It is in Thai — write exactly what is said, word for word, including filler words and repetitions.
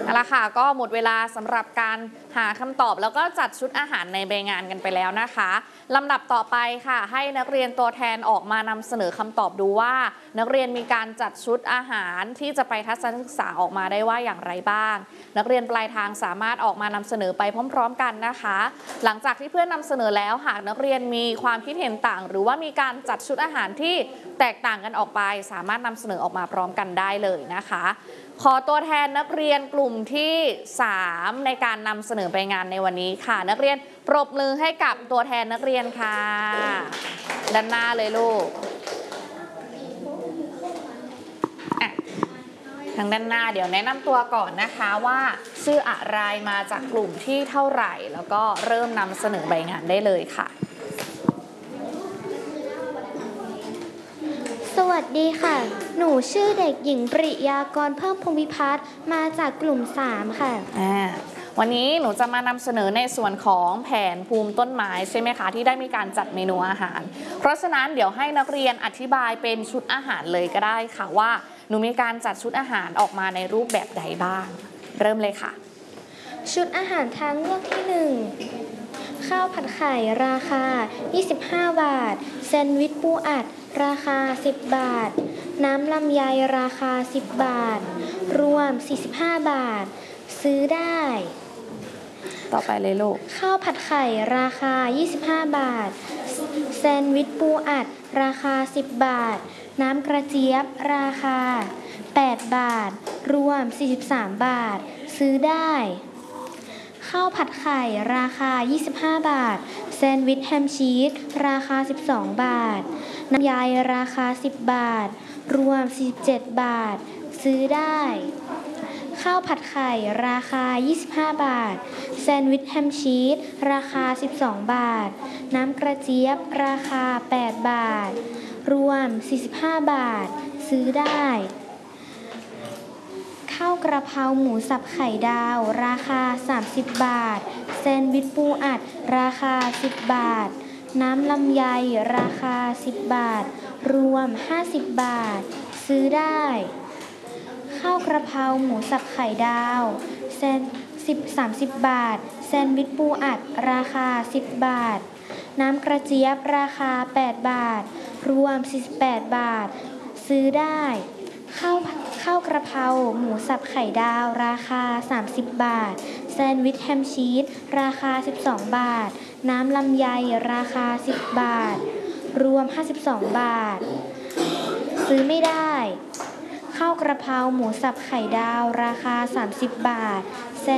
นั่นแหละค่ะก็หมดเวลาสำหรับการหาคำตอบแล้วก็จัดชุดอาหารในใบงานกันไปแล้วนะคะลำดับต่อไปค่ะให้นักเรียนตัวแทนออกมานำเสนอคำตอบดูว่านักเรียนมีการจัดชุดอาหารที่จะไปทัศนศึกษาออกมาได้ว่าอย่างไรบ้างนักเรียนปลายทางสามารถออกมานำเสนอไปพร้อมๆกันนะคะหลังจากที่เพื่อนนำเสนอแล้วหากนักเรียนมีความคิดเห็นต่างหรือว่ามีการจัดชุดอาหารที่แตกต่างกันออกไปสามารถนำเสนอออกมาพร้อมกันได้เลยนะคะขอตัวแทนนักเรียนกลุ่มที่สามในการนำเสนอไปงานในวันนี้ค่ะนักเรียนปรบมือให้กับตัวแทนนักเรียนค่ะด้านหน้าเลยลูกทางด้านหน้าเดี๋ยวแนะนำตัวก่อนนะคะว่าชื่ออะไรมาจากกลุ่มที่เท่าไหร่แล้วก็เริ่มนำเสนอใบงานได้เลยค่ะสวัสดีค่ะหนูชื่อเด็กหญิงปริยากรเพิ่มพงศ์วิพัฒน์มาจากกลุ่มสามค่ะอ่าวันนี้หนูจะมานำเสนอในส่วนของแผนภูมิต้นไม้ใช่ไหมคะที่ได้มีการจัดเมนูอาหารเพราะฉะนั้นเดี๋ยวให้นักเรียนอธิบายเป็นชุดอาหารเลยก็ได้ค่ะว่าหนูมีการจัดชุดอาหารออกมาในรูปแบบใดบ้างเริ่มเลยค่ะชุดอาหารทางเลือกที่หนึ่งข้าวผัดไข่ราคายี่สิบห้าบาทแซนด์วิชปูอัดราคาสิบบาทน้ำลำไยราคาสิบบาทรวมสี่สิบห้าบาทซื้อได้ต่อไปเลยลูกข้าวผัดไข่ราคายี่สิบห้าบาทแซนด์วิชปูอัดราคาสิบบาทน้ำกระเจี๊ยบราคาแปดบาทรวมสี่สิบสามบาทซื้อได้ข้าวผัดไข่ราคายี่สิบห้าบาทแซนด์วิชแฮมชีสราคาสิบสองบาทน้ำยายราคาสิบบาทรวมสี่สิบเจ็ดบาทซื้อได้ข้าวผัดไข่ราคายี่สิบห้าบาทแซนด์วิชแฮมชีสราคาสิบสองบาทน้ำกระเจี๊ยบราคาแปดบาทรวมสี่สิบห้าบาทซื้อได้ข้าวกระเพราหมูสับไข่ดาวราคาสามสิบบาทแซนด์วิชปูอัดราคาสิบบาทน้ำลำไยราคาสิบบาทรวมห้าสิบบาทซื้อได้ข้าวกระเพราหมูสับไข่ดาวแซนสิบสามสิบบาทแซนด์วิชปูอัดราคาสิบบาทน้ำกระเจี๊ยบราคาแปดบาทรวมสี่สิบแปดบาทซื้อได้ข้าวข้าวกระเพราหมูสับไข่ดาวราคาสามสิบบาทแซนด์วิชแฮมชีสราคาสิบสองบาทน้ำลำไยราคาสิบบาทรวมห้าสิบสองบาทซื้อไม่ได้ข้าวกระเพราหมูสับไข่ดาวราคาสามสิบบาท